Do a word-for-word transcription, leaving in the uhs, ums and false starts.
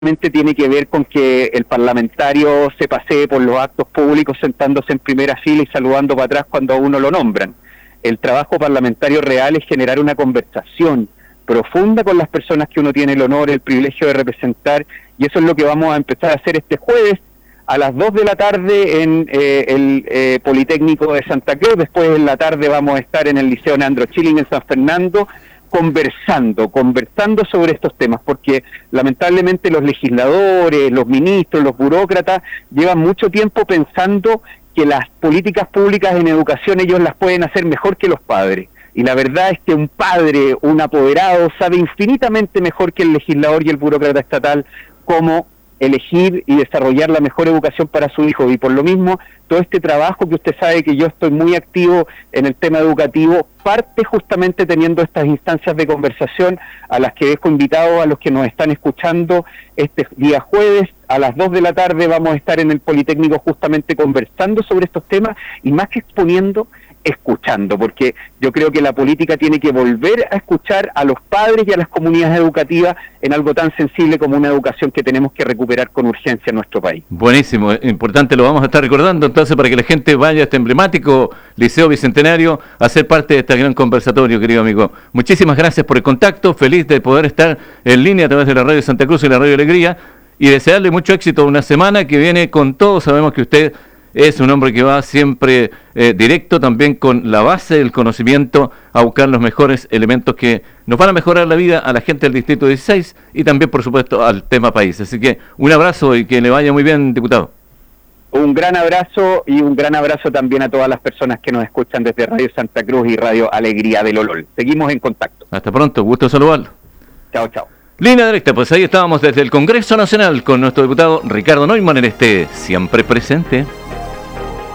tiene que ver con que el parlamentario se pasee por los actos públicos sentándose en primera fila y saludando para atrás cuando a uno lo nombran. El trabajo parlamentario real es generar una conversación profunda con las personas que uno tiene el honor, el privilegio de representar, y eso es lo que vamos a empezar a hacer este jueves a las dos de la tarde en eh, el eh, Politécnico de Santa Cruz. Después en la tarde vamos a estar en el Liceo Neandro Schilling en San Fernando, conversando, conversando sobre estos temas, porque lamentablemente los legisladores, los ministros, los burócratas llevan mucho tiempo pensando que las políticas públicas en educación ellos las pueden hacer mejor que los padres. Y la verdad es que un padre, un apoderado, sabe infinitamente mejor que el legislador y el burócrata estatal cómo elegir y desarrollar la mejor educación para su hijo. Y por lo mismo, todo este trabajo que usted sabe que yo estoy muy activo en el tema educativo, parte justamente teniendo estas instancias de conversación a las que dejo invitados a los que nos están escuchando este día jueves. A las dos de la tarde vamos a estar en el Politécnico justamente conversando sobre estos temas y más que exponiendo, escuchando, porque yo creo que la política tiene que volver a escuchar a los padres y a las comunidades educativas en algo tan sensible como una educación que tenemos que recuperar con urgencia en nuestro país. Buenísimo, importante, lo vamos a estar recordando entonces para que la gente vaya a este emblemático Liceo Bicentenario a ser parte de este gran conversatorio, querido amigo. Muchísimas gracias por el contacto, feliz de poder estar en línea a través de la Radio Santa Cruz y la Radio Alegría y desearle mucho éxito una semana que viene con todo. Sabemos que usted es un hombre que va siempre eh, directo también con la base del conocimiento a buscar los mejores elementos que nos van a mejorar la vida a la gente del Distrito dieciséis y también, por supuesto, al tema país. Así que un abrazo y que le vaya muy bien, diputado. Un gran abrazo y un gran abrazo también a todas las personas que nos escuchan desde Radio Santa Cruz y Radio Alegría del Olol. Seguimos en contacto. Hasta pronto, gusto saludarlo. Chao, chao. Línea directa, pues ahí estábamos desde el Congreso Nacional con nuestro diputado Ricardo Neumann en este Siempre Presente.